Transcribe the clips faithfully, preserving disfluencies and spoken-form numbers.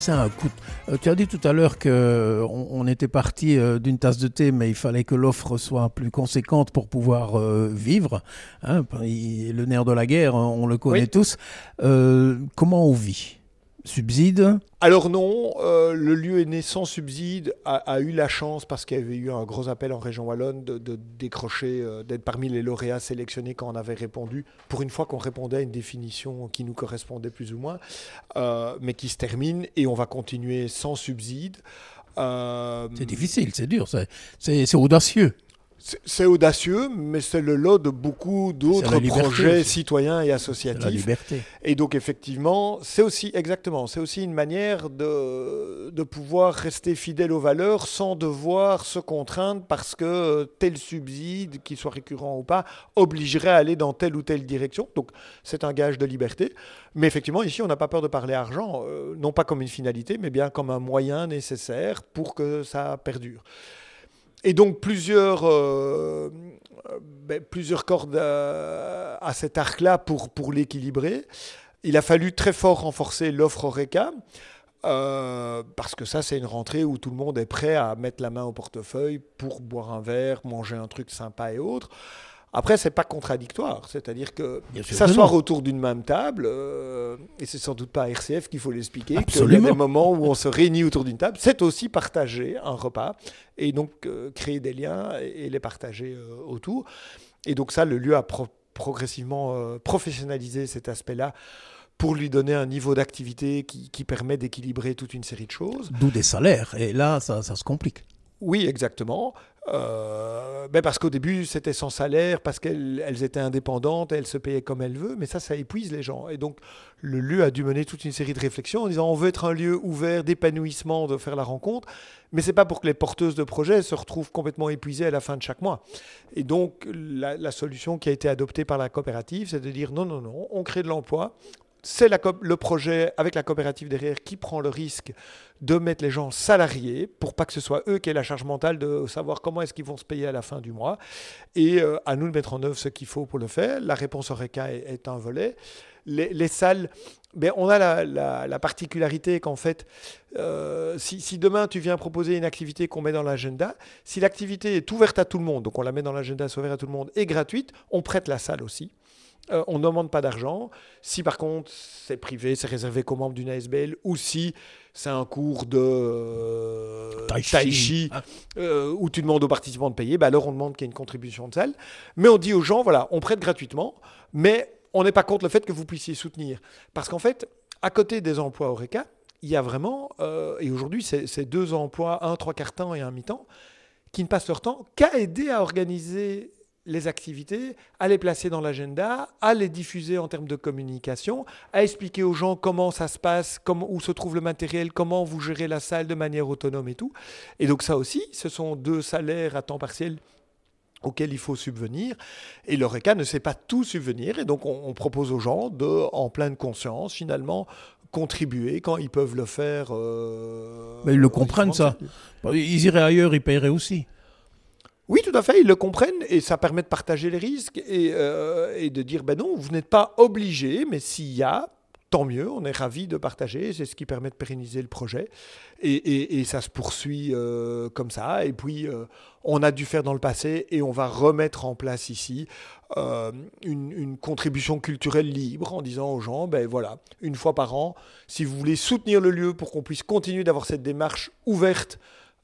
C'est un coup. de- euh, Tu as dit tout à l'heure qu'on on était parti euh, d'une tasse de thé, mais il fallait que l'offre soit plus conséquente pour pouvoir euh, vivre. Hein, il- le nerf de la guerre, hein, on le connaît Oui. tous. Euh, comment on vit? Subside? Alors non, euh, le lieu est né sans subside, a, a eu la chance, parce qu'il y avait eu un gros appel en région wallonne, de, de décrocher, euh, d'être parmi les lauréats sélectionnés quand on avait répondu, pour une fois qu'on répondait à une définition qui nous correspondait plus ou moins, euh, mais qui se termine, et on va continuer sans subside. Euh, C'est difficile, c'est dur, c'est, c'est, c'est audacieux. c'est c'est audacieux, mais c'est le lot de beaucoup C'est d'autres la liberté projets aussi. citoyens et C'est la associatifs. liberté. Et donc effectivement, c'est aussi exactement, c'est aussi une manière de, de pouvoir rester fidèle aux valeurs sans devoir se contraindre parce que tel subside, qu'il soit récurrent ou pas, obligerait à aller dans telle ou telle direction. Donc c'est un gage de liberté. Mais effectivement, ici, on n'a pas peur de parler argent, euh, non pas comme une finalité, mais bien comme un moyen nécessaire pour que ça perdure. Et donc plusieurs, euh, euh, ben, plusieurs cordes à, à cet arc-là pour, pour l'équilibrer. Il a fallu très fort renforcer l'offre Horeca, euh, parce que ça, c'est une rentrée où tout le monde est prêt à mettre la main au portefeuille pour boire un verre, manger un truc sympa et autres. Après, c'est pas contradictoire, c'est-à-dire que Bien sûr que s'asseoir non. autour d'une même table, euh, et c'est sans doute pas à R C F qu'il faut l'expliquer, qu'il y a Absolument. des moments où on se réunit autour d'une table, c'est aussi partager un repas, et donc euh, créer des liens et, et les partager euh, autour. Et donc ça, le lieu a pro- progressivement euh, professionnalisé cet aspect-là pour lui donner un niveau d'activité qui, qui permet d'équilibrer toute une série de choses. D'où des salaires. Et là, ça, ça se complique. Oui, exactement. Euh, ben parce qu'au début, c'était sans salaire, parce qu'elles elles étaient indépendantes, elles se payaient comme elles veulent, mais ça, ça épuise les gens. Et donc, le lieu a dû mener toute une série de réflexions en disant on veut être un lieu ouvert, d'épanouissement, de faire la rencontre, mais c'est pas pour que les porteuses de projets se retrouvent complètement épuisées à la fin de chaque mois. Et donc, la, la solution qui a été adoptée par la coopérative, c'est de dire non, non, non, on crée de l'emploi. C'est la co- le projet avec la coopérative derrière qui prend le risque de mettre les gens salariés pour pas que ce soit eux qui aient la charge mentale de savoir comment est-ce qu'ils vont se payer à la fin du mois. Et euh, à nous de mettre en œuvre ce qu'il faut pour le faire. La réponse Horeca est, est un volet. Les, les salles, ben, on a la, la- la particularité qu'en fait, euh, si, si demain tu viens proposer une activité qu'on met dans l'agenda, si l'activité est ouverte à tout le monde, donc on la met dans l'agenda, c'est ouvert à tout le monde, et gratuite, on prête la salle aussi. Euh, on ne demande pas d'argent. Si par contre c'est privé, c'est réservé qu'aux membres d'une A S B L, ou si c'est un cours de euh, Tai chi. tai chi Ah. euh, où tu demandes aux participants de payer, bah alors on demande qu'il y ait une contribution de salle. Mais on dit aux gens, voilà, on prête gratuitement, mais on n'est pas contre le fait que vous puissiez soutenir. Parce qu'en fait, à côté des emplois Horeca, il y a vraiment, euh, et aujourd'hui c'est c'est deux emplois, un trois quarts temps et un mi-temps, qui ne passent leur temps qu'à aider à organiser les activités, à les placer dans l'agenda, à les diffuser en termes de communication, à expliquer aux gens comment ça se passe, comment, où se trouve le matériel, comment vous gérez la salle de manière autonome et tout. Et donc ça aussi, ce sont deux salaires à temps partiel auxquels il faut subvenir. Et l'Horeca ne sait pas tout subvenir. Et donc on, on propose aux gens de, en pleine conscience, finalement, contribuer quand ils peuvent le faire. Euh, Mais ils le aux comprennent, différentes ça. salles. Ils iraient ailleurs, ils paieraient aussi. Oui, tout à fait, ils le comprennent et ça permet de partager les risques et, euh, et de dire, ben non, vous n'êtes pas obligé, mais s'il y a, tant mieux, on est ravis de partager, c'est ce qui permet de pérenniser le projet et, et- et ça se poursuit euh, comme ça. Et puis, euh, on a dû faire dans le passé et on va remettre en place ici euh, une, une contribution culturelle libre en disant aux gens, ben voilà, une fois par an, si vous voulez soutenir le lieu pour qu'on puisse continuer d'avoir cette démarche ouverte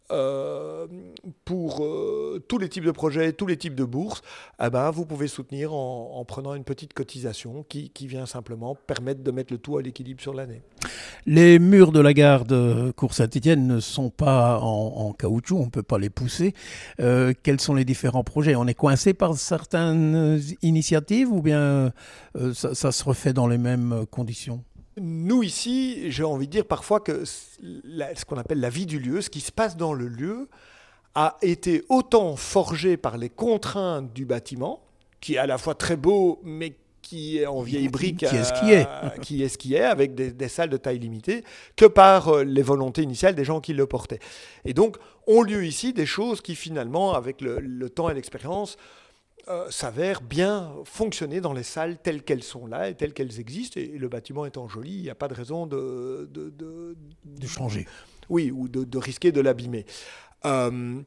euh, pour euh, tous les types de projets, tous les types de bourses, eh ben, vous pouvez soutenir en, en prenant une petite cotisation qui, qui vient simplement permettre de mettre le tout à l'équilibre sur l'année. Les murs de la gare de Cours-Saint-Étienne ne sont pas en, en caoutchouc, on ne peut pas les pousser. Euh, quels sont les différents projets? On est coincé par certaines initiatives ou bien euh, ça, ça se refait dans les mêmes conditions? Nous, ici, j'ai envie de dire parfois que la- ce qu'on appelle la vie du lieu, ce qui se passe dans le lieu, a été autant forgé par les contraintes du bâtiment, qui est à la fois très beau, mais qui est en vieille brique, Qui est ce qui est. euh, qui est ce qui est, avec des, des salles de taille limitée, que par euh, les volontés initiales des gens qui le portaient. Et donc, ont lieu ici des choses qui, finalement, avec le, le temps et l'expérience, euh, s'avèrent bien fonctionner dans les salles telles qu'elles sont là et telles qu'elles existent. Et, et le bâtiment étant joli, il n'y a pas de raison de... De, de, de changer. Oui, ou de, de risquer de l'abîmer. Euh,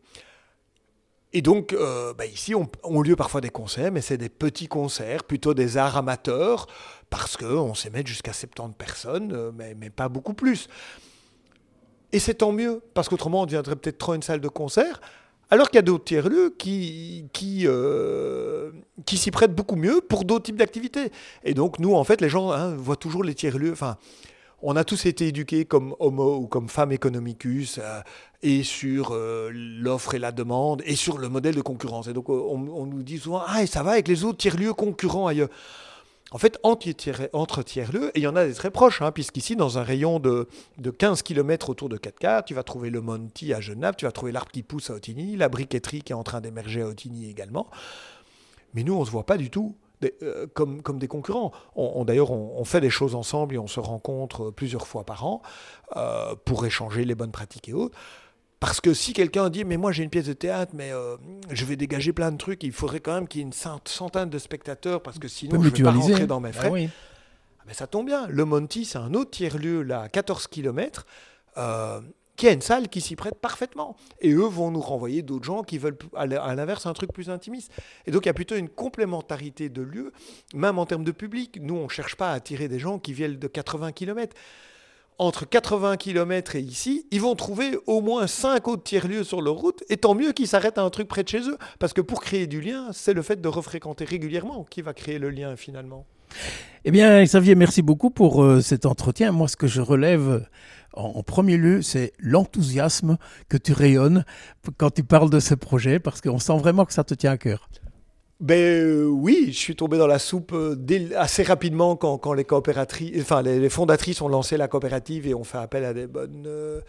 et donc, euh, bah ici, on, ont lieu parfois des concerts, mais c'est des petits concerts, plutôt des arts amateurs, parce qu'on sait mettre jusqu'à soixante-dix personnes, mais, mais pas beaucoup plus. Et c'est tant mieux, parce qu'autrement, on deviendrait peut-être trop une salle de concert, alors qu'il y a d'autres tiers-lieux qui, qui, euh, qui s'y prêtent beaucoup mieux pour d'autres types d'activités. Et donc, nous, en fait, les gens hein, voient toujours les tiers-lieux... Enfin, on a tous été éduqués comme homo ou comme femme economicus euh, et sur euh, l'offre et la demande et sur le modèle de concurrence. Et donc, on, on nous dit souvent « Ah, et ça va avec les autres tiers-lieux concurrents ailleurs ». En fait, entre, tiers, entre tiers-lieux, et il y en a des très proches, hein, puisqu'ici, dans un rayon de, de quinze kilomètres autour de Catcar, tu vas trouver le Monty à Genappe, tu vas trouver l'arbre qui pousse à Ottignies, la briqueterie qui est en train d'émerger à Ottignies également. Mais nous, on ne se voit pas du tout Des, euh, comme, comme des concurrents. On, on, d'ailleurs, on, on fait des choses ensemble et on se rencontre plusieurs fois par an euh, pour échanger les bonnes pratiques et autres. Parce que si quelqu'un dit « mais moi j'ai une pièce de théâtre, mais euh, je vais dégager plein de trucs, il faudrait quand même qu'il y ait une centaine de spectateurs parce que sinon je ne vais pas rentrer dans mes frais. Ah » oui. Mais ça tombe bien. Le Monty, c'est un autre tiers-lieu là, à quatorze kilomètres, euh, qui a une salle qui s'y prête parfaitement. Et eux vont nous renvoyer d'autres gens qui veulent, à l'inverse, un truc plus intimiste. Et donc, il y a plutôt une complémentarité de lieux, même en termes de public. Nous, on ne cherche pas à attirer des gens qui viennent de quatre-vingts kilomètres. Entre quatre-vingts kilomètres et ici, ils vont trouver au moins cinq autres tiers-lieux sur leur route, et tant mieux qu'ils s'arrêtent à un truc près de chez eux. Parce que pour créer du lien, c'est le fait de refréquenter régulièrement qui va créer le lien, finalement. Eh bien, Xavier, merci beaucoup pour euh, cet entretien. Moi, ce que je relève en, en premier lieu, c'est l'enthousiasme que tu rayonnes quand tu parles de ce projet, parce qu'on sent vraiment que ça te tient à cœur. Ben euh, oui, je suis tombé dans la soupe euh, dès, assez rapidement quand, quand les coopératrices, enfin les, les fondatrices ont lancé la coopérative et ont fait appel à des bonnes, euh,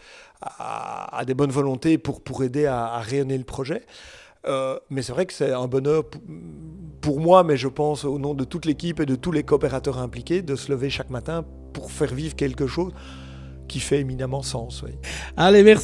à, à des bonnes volontés pour, pour aider à, à rayonner le projet. Euh, mais c'est vrai que c'est un bonheur pour, pour moi, mais je pense au nom de toute l'équipe et de tous les coopérateurs impliqués, de se lever chaque matin pour faire vivre quelque chose qui fait éminemment sens. Oui. Allez, merci.